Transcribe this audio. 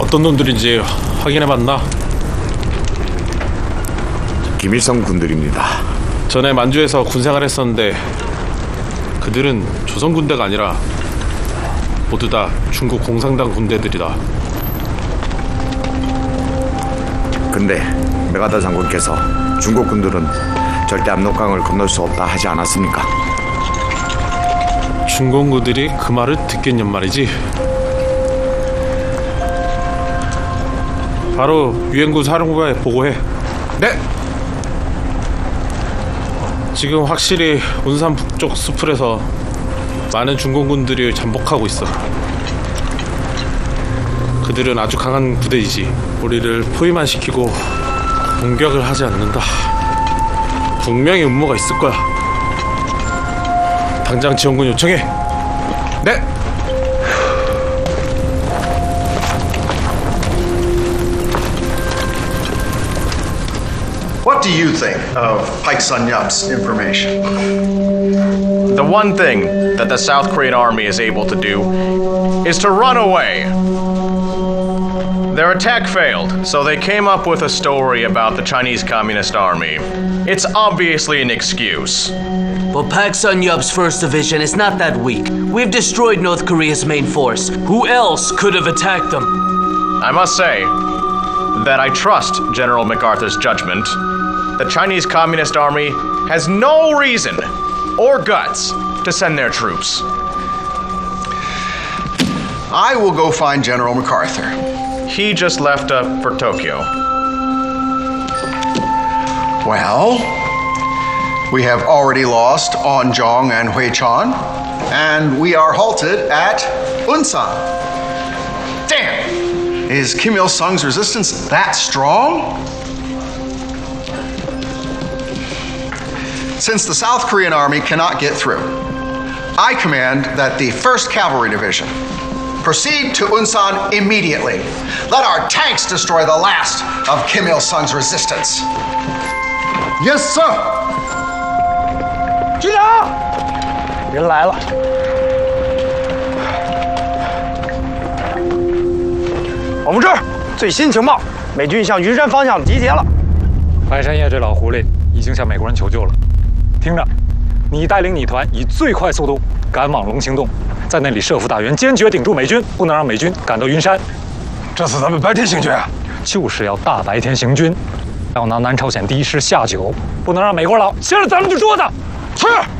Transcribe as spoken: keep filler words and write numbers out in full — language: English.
어떤 놈들인지 확인해봤나? 김일성 군들입니다. 전에 만주에서 군생활했었는데 그들은 조선 군대가 아니라 모두 다 중국 공산당 군대들이다. 근데 메가다 장군께서 중국 군들은 절대 압록강을 건널 수 없다 하지 않았습니까? 중공구들이 그 말을 듣겠냔 말이지. 바로 유엔군 사령부에 보고해. 네! 지금 확실히 운산 북쪽 수풀에서 많은 중공군들이 잠복하고 있어. 그들은 아주 강한 부대이지. 우리를 포위만 시키고 공격을 하지 않는다. 분명히 음모가 있을 거야. 당장 지원군 요청해. 네! What do you think of Pike Sun Yup's information? The one thing that the South Korean army is able to do is to run away. Their attack failed, so they came up with a story about the Chinese Communist Army. It's obviously an excuse. But Pak Sun Yup's first Division is not that weak. We've destroyed North Korea's main force. Who else could have attacked them? I must say that I trust General MacArthur's judgment. The Chinese Communist Army has no reason or guts to send their troops. I will go find General MacArthur. He just left uh, for Tokyo. Well, we have already lost Onjong and Huichan, and we are halted at Unsan. Damn! Is Kim Il-sung's resistance that strong? Since the South Korean army cannot get through, I command that the first Cavalry Division proceed to Unsan immediately. Let our tanks destroy the last of Kim Il-sung's resistance. Yes, sir. 局长，人来了。我们这儿最新情报，美军向云山方向集结了。 白山叶这老狐狸已经向美国人求救了。听着，你带领你团以最快速度赶往龙兴洞，在那里设伏大援，坚决顶住美军，不能让美军赶到云山。 这次咱们白天行军啊， 就是要大白天行军，要拿南朝鲜第一师下酒，不能让美国佬掀了咱们的桌子。 是。